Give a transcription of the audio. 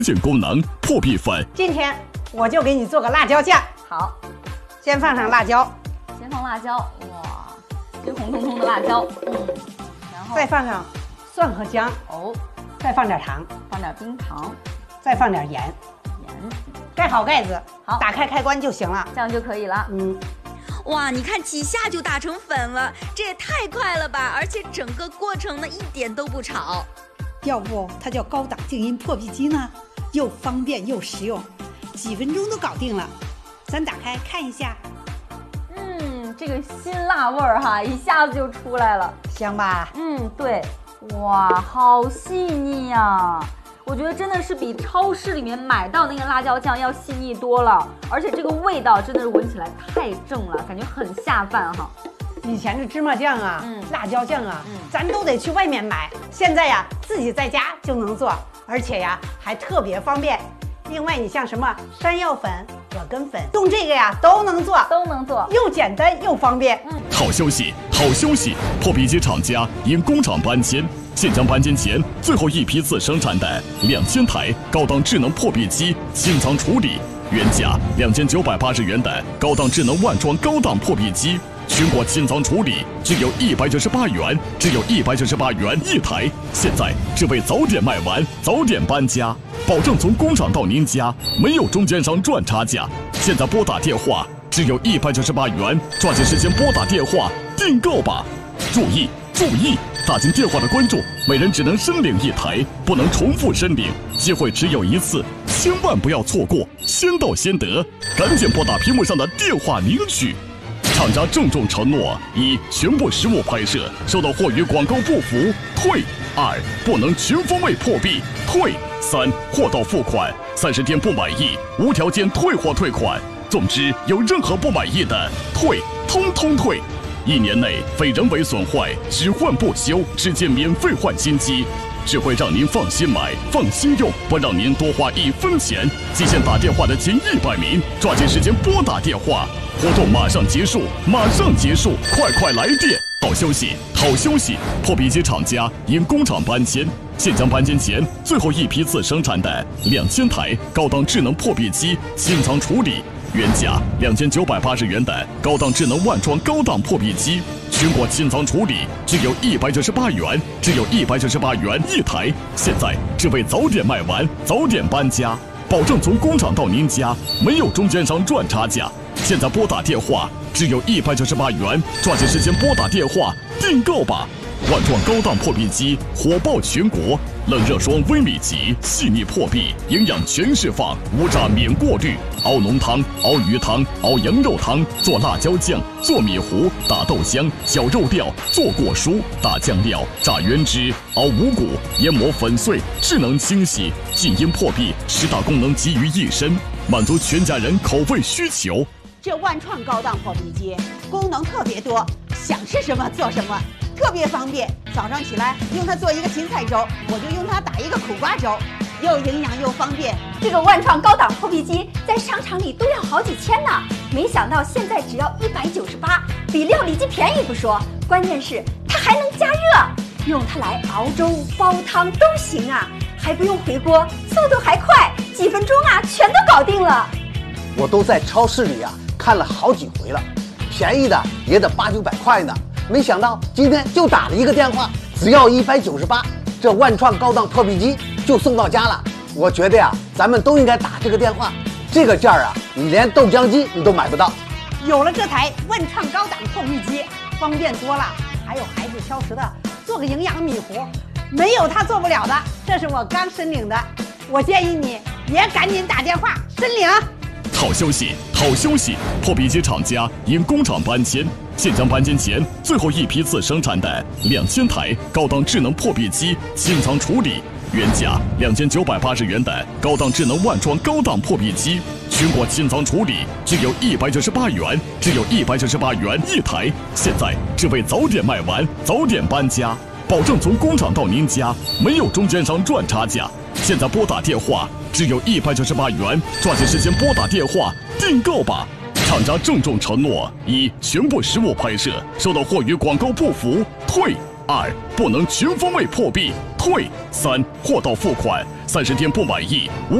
键功能破壁粉。 今天我就给你做个辣椒酱。 好， 先放上辣椒， 先放辣椒，哇，这红彤彤的辣椒，然后再放上蒜和姜， 哦， 再放点糖， 放点冰糖， 再放点盐，盖好盖子， 好， 打开开关就行了， 这样就可以了。 哇，你看几下就打成粉了，这也太快了吧！而且整个过程呢一点都不吵。 要不它叫高档静音破壁机呢？又方便又实用，几分钟都搞定了。咱打开看一下。 这个辛辣味儿哈，一下子就出来了， 香吧？ 对，哇，好细腻呀！我觉得真的是比超市里面买到那个辣椒酱要细腻多了，而且这个味道真的是闻起来太正了，感觉很下饭哈。 以前的芝麻酱啊，辣椒酱啊，咱都得去外面买，现在呀自己在家就能做，而且呀还特别方便。另外，你像什么山药粉、葛根粉，用这个呀都能做，又简单又方便。 好消息，好消息！破壁机厂家因工厂搬迁，现将搬迁前最后一批次生产的2000台高档智能破壁机清仓处理，原价2980元的高档智能万创高档破壁机，全国清仓处理只有198元，只有198元一台。现在只为早点卖完，早点搬家，保证从工厂到您家没有中间商赚差价。现在拨打电话只有198元，抓紧时间拨打电话订购吧。注意注意，打进电话的观众每人只能申领一台，不能重复申领，机会只有一次，千万不要错过，先到先得，赶紧拨打屏幕上的电话领取。厂家郑重承诺：一、全部实物拍摄，收到货与广告不符退；二、不能全方位破壁退；三、货到付款，30天不满意无条件退货退款。总之，有任何不满意的退，通通退。1年内非人为损坏，只换不修，直接免费换新机，只会让您放心买、放心用，不让您多花1分钱。极限打电话的前100名，抓紧时间拨打电话。活动马上结束，马上结束，快快来电！好消息，好消息！破壁机厂家因工厂搬迁，现将搬迁前最后一批次生产的2000台高档智能破壁机清仓处理，原价2980元的高档智能万创高档破壁机，全国清仓处理只有198元，只有198元一台。现在只为早点卖完，早点搬家，保证从工厂到您家没有中间商赚差价。现在拨打电话只有198元，抓紧时间拨打电话订购吧。万创高档破壁机火爆全国，冷热霜微米级，细腻破壁，营养全释放，无炸免过滤，熬浓汤、熬鱼汤、熬羊肉汤，做辣椒酱、做米糊、打豆浆、搅肉料、做果蔬、打酱料、炸原汁、熬五谷、研磨粉碎，智能清洗，静音破壁，10大功能集于一身，满足全家人口味需求。 这万创高档破壁机功能特别多，想吃什么做什么，特别方便。早上起来用它做一个芹菜粥，我就用它打一个苦瓜粥，又营养又方便。 这个万创高档破壁机在商场里都要好几千呢，没想到现在只要198，比料理机便宜不说，关键是它还能加热，用它来熬粥、煲汤都行啊，还不用回锅，速度还快，几分钟啊全都搞定了。 我都在超市里看了好几回了，便宜的也得800-900块呢。没想到今天就打了一个电话，只要198，这万创高档破壁机就送到家了。我觉得咱们都应该打这个电话。这个价你连豆浆机你都买不到。 有了这台万创高档破壁机，方便多了。还有孩子挑食的，做个营养米糊，没有他做不了的。这是我刚申领的，我建议你也赶紧打电话申领。 好消息，好消息！破壁机厂家因工厂搬迁，现将搬迁前最后一批次生产的2000台高档智能破壁机清仓处理，原价2980元的高档智能万创高档破壁机，全国清仓处理只有198元，只有198元一台。现在只为早点卖完，早点搬家，保证从工厂到您家没有中间商赚差价。现在拨打电话只有198元，抓紧时间拨打电话订购吧。厂家郑重承诺：一、全部实物拍摄，收到货与广告不符退；二、不能全方位破壁退；三、货到付款 30天不满意无